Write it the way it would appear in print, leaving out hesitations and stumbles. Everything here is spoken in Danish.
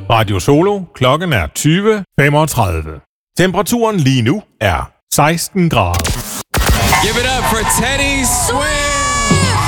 Radio Solo. Klokken er 20:35. Temperaturen lige nu er 16 grader. Give it up for Teddy Swift!